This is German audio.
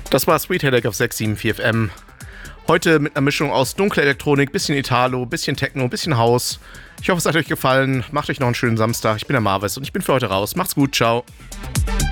Das war Sweet Headache auf 674 FM. Heute mit einer Mischung aus dunkler Elektronik, bisschen Italo, bisschen Techno, bisschen House. Ich hoffe, es hat euch gefallen. Macht euch noch einen schönen Samstag. Ich bin der Marvis und ich bin für heute raus. Macht's gut, ciao.